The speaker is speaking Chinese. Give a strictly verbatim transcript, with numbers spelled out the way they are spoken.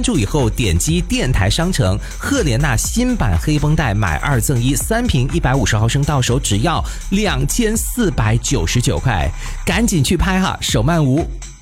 注以后点击电台商城，赫莲娜新版黑绷带买二赠一，三瓶一百五十毫升到手只要两千四百九十九块，赶紧去拍哈，手慢无。